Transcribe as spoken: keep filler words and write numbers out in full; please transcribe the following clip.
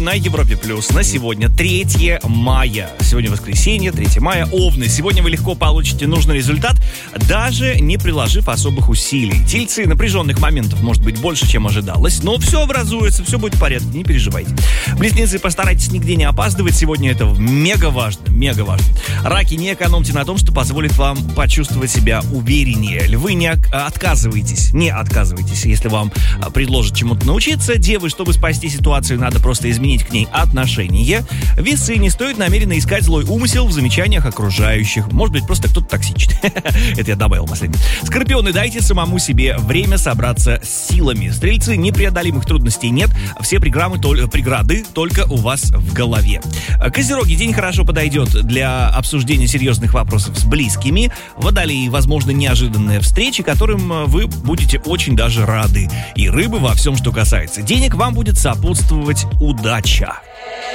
На Европе Плюс на сегодня третье мая. Сегодня воскресенье, третье мая. Овны. Сегодня вы легко получите нужный результат, даже не приложив особых усилий. Тельцы, напряженных моментов может быть больше, чем ожидалось, но все образуется, все будет в порядке, не переживайте. Близнецы, постарайтесь нигде не опаздывать. Сегодня это мега важно, мега важно. Раки, не экономьте на том, что позволит вам почувствовать себя увереннее. Львы, не отказывайтесь, не отказывайтесь, если вам предложат чему-то научиться. Девы, чтобы спасти ситуацию, надо просто изменить к ней отношение. Весы, не стоит намеренно искать злой умысел в замечаниях окружающих. Может быть, просто кто-то токсичный. Это я добавил последний. Скорпионы, дайте самому себе время собраться с силами. Стрельцы, непреодолимых трудностей нет. Все преграды, преграды только у вас в голове. Козероги, день хорошо подойдет для обсуждения серьезных вопросов с близкими. Водолеи, возможно, неожиданные встречи, которым вы будете очень даже рады. И рыбы, во всем, что касается денег, вам будет сопутствовать удача.